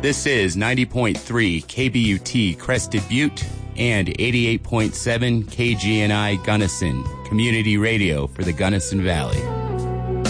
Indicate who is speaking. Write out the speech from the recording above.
Speaker 1: This is 90.3 KBUT Crested Butte and 88.7 KGNI Gunnison, community radio for the Gunnison Valley.